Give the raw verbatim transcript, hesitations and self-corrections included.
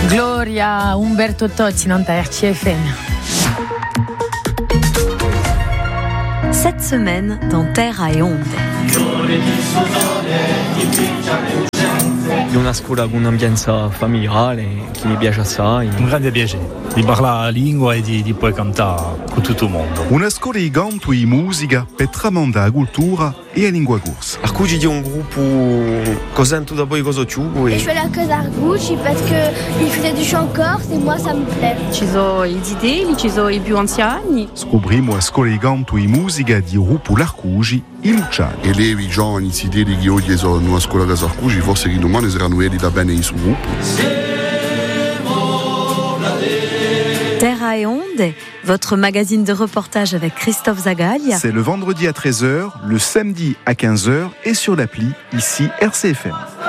Gloria Umberto Tozzi, Nanterre R C F M. Cette semaine, dans Terra e Onde. È una scuola con un'ambienza familiare che mi piace assai. Un grande piacere di parlare la lingua e di, di poi cantare con tutto il mondo. Una scuola di canto e musica per tramandare la cultura e la lingua corsa. Arcugi di un gruppo che sento da poi cosa ciugo. Et je fais la cause Arcugi parce qu'il faisait du chant corse et moi ça me plaît. Ci sono i zitelli, ci sono i più anziani. Scopriamo la scuola di canto e musica di gruppo L'Arcugi e Luciani. E levi giovani zitelli che oggi sono in una scuola casa Arcugi, forse che domani saranno eliti da bene in suo gruppo. Terra e Onde, votre magazine de reportage avec Christophe Zagaglia. C'est le vendredi à treize heures, le samedi à quinze heures et sur l'appli ici R C F M.